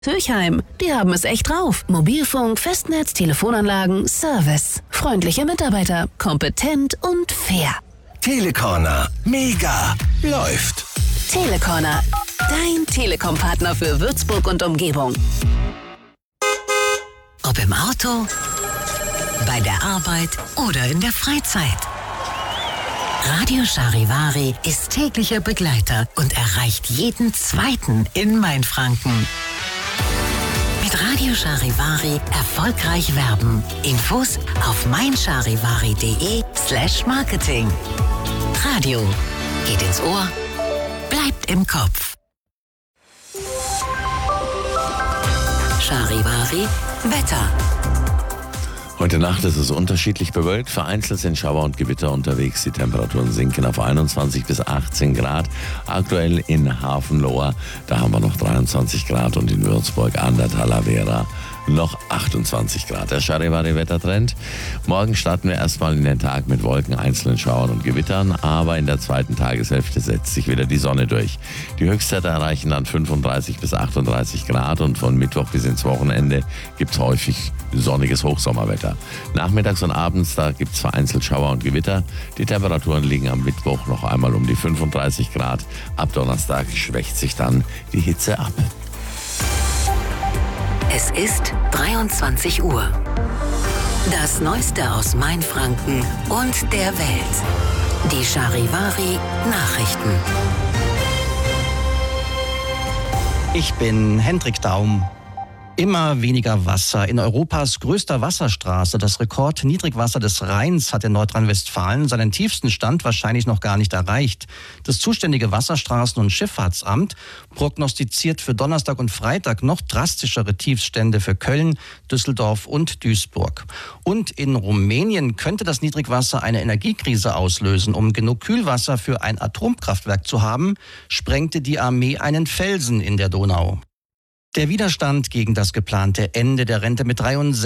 Türchheim, die haben es echt drauf. Mobilfunk, Festnetz, Telefonanlagen, Service. Freundliche Mitarbeiter, kompetent und fair. Telecorner, mega, läuft. Telecorner, dein Telekom-Partner für Würzburg und Umgebung. Ob im Auto, bei der Arbeit oder in der Freizeit. Radio Charivari ist täglicher Begleiter und erreicht jeden Zweiten in Mainfranken. Mit Radio Charivari erfolgreich werben. Infos auf meincharivari.de/marketing. Radio geht ins Ohr, bleibt im Kopf. Charivari Wetter. Heute Nacht ist es unterschiedlich bewölkt. Vereinzelt sind Schauer und Gewitter unterwegs. Die Temperaturen sinken auf 21 bis 18 Grad. Aktuell in Hafenlohr, da haben wir noch 23 Grad und in Würzburg an der Talavera noch 28 Grad. Der Charivari-Wettertrend. Morgen starten wir erstmal in den Tag mit Wolken, einzelnen Schauern und Gewittern, aber in der zweiten Tageshälfte setzt sich wieder die Sonne durch. Die Höchstwerte erreichen dann 35 bis 38 Grad und von Mittwoch bis ins Wochenende gibt es häufig sonniges Hochsommerwetter. Nachmittags und abends, da gibt es vereinzelt Schauer und Gewitter. Die Temperaturen liegen am Mittwoch noch einmal um die 35 Grad. Ab Donnerstag schwächt sich dann die Hitze ab. Es ist 23 Uhr. Das Neueste aus Mainfranken und der Welt. Die Charivari Nachrichten. Ich bin Hendrik Daum. Immer weniger Wasser. In Europas größter Wasserstraße, das Rekordniedrigwasser des Rheins, hat in Nordrhein-Westfalen seinen tiefsten Stand wahrscheinlich noch gar nicht erreicht. Das zuständige Wasserstraßen- und Schifffahrtsamt prognostiziert für Donnerstag und Freitag noch drastischere Tiefstände für Köln, Düsseldorf und Duisburg. Und in Rumänien könnte das Niedrigwasser eine Energiekrise auslösen. Um genug Kühlwasser für ein Atomkraftwerk zu haben, sprengte die Armee einen Felsen in der Donau. Der Widerstand gegen das geplante Ende der Rente mit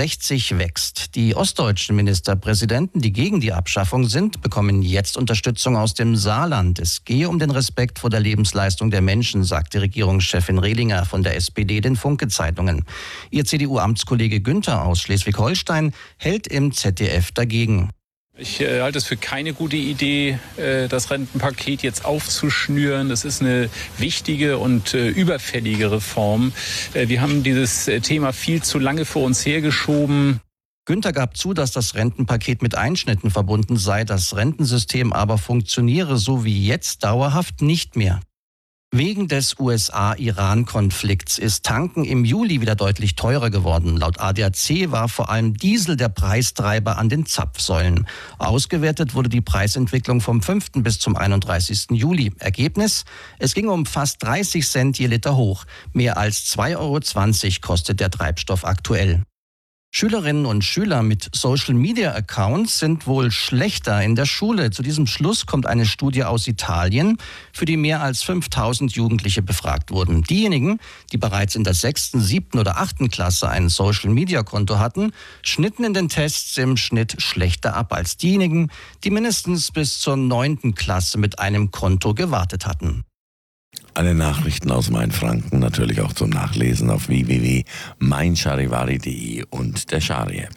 63 wächst. Die ostdeutschen Ministerpräsidenten, die gegen die Abschaffung sind, bekommen jetzt Unterstützung aus dem Saarland. Es gehe um den Respekt vor der Lebensleistung der Menschen, sagte Regierungschefin Rehlinger von der SPD den Funke-Zeitungen. Ihr CDU-Amtskollege Günther aus Schleswig-Holstein hält im ZDF dagegen. Ich halte es für keine gute Idee, das Rentenpaket jetzt aufzuschnüren. Das ist eine wichtige und überfällige Reform. Wir haben dieses Thema viel zu lange vor uns hergeschoben. Günther gab zu, dass das Rentenpaket mit Einschnitten verbunden sei. Das Rentensystem aber funktioniere so wie jetzt dauerhaft nicht mehr. Wegen des USA-Iran-Konflikts ist Tanken im Juli wieder deutlich teurer geworden. Laut ADAC war vor allem Diesel der Preistreiber an den Zapfsäulen. Ausgewertet wurde die Preisentwicklung vom 5. bis zum 31. Juli. Ergebnis? Es ging um fast 30 Cent je Liter hoch. Mehr als 2,20 € kostet der Treibstoff aktuell. Schülerinnen und Schüler mit Social-Media-Accounts sind wohl schlechter in der Schule. Zu diesem Schluss kommt eine Studie aus Italien, für die mehr als 5000 Jugendliche befragt wurden. Diejenigen, die bereits in der 6., 7. oder 8. Klasse ein Social-Media-Konto hatten, schnitten in den Tests im Schnitt schlechter ab als diejenigen, die mindestens bis zur 9. Klasse mit einem Konto gewartet hatten. Alle Nachrichten aus Mainfranken natürlich auch zum Nachlesen auf www.meincharivari.de und der Chari-App.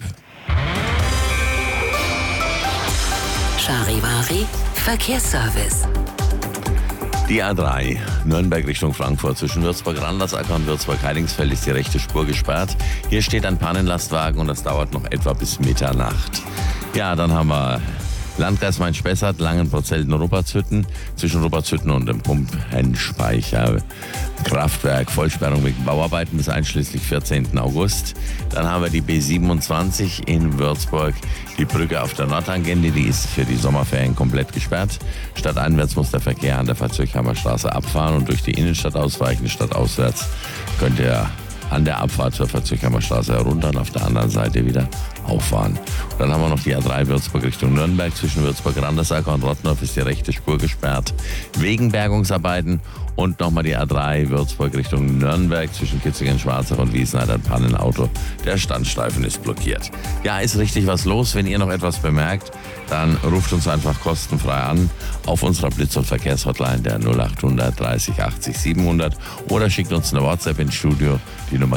Charivari Verkehrsservice. Die A3, Nürnberg Richtung Frankfurt, zwischen Würzburg-Randersacker und Würzburg-Heidingsfeld ist die rechte Spur gesperrt. Hier steht ein Pannenlastwagen und das dauert noch etwa bis Mitternacht. Ja, dann haben wir Landkreis Main-Spessart, Langenprozell-Ruppertshütten, zwischen Ruppertshütten und dem Pumpenspeicher. Kraftwerk, Vollsperrung wegen Bauarbeiten bis einschließlich 14. August. Dann haben wir die B27 in Würzburg, die Brücke auf der Nordtangente, die ist für die Sommerferien komplett gesperrt. Stadteinwärts muss der Verkehr an der Verzöchheimer Straße abfahren und durch die Innenstadt ausweichen. Stadtauswärts könnt ihr an der Abfahrt zur Verzöchheimer Straße herunter und auf der anderen Seite wieder auffahren. Und dann haben wir noch die A3 Würzburg Richtung Nürnberg. Zwischen Würzburg-Randersacker und Rottendorf ist die rechte Spur gesperrt wegen Bergungsarbeiten. Und nochmal die A3 Würzburg Richtung Nürnberg zwischen Kitzingen, Schwarzach und Wiesn hat ein Pannenauto. Der Standstreifen ist blockiert. Ja, ist richtig was los. Wenn ihr noch etwas bemerkt, dann ruft uns einfach kostenfrei an auf unserer Blitz- und Verkehrshotline der 0800 30 80 700 oder schickt uns eine WhatsApp ins Studio. Die Nummer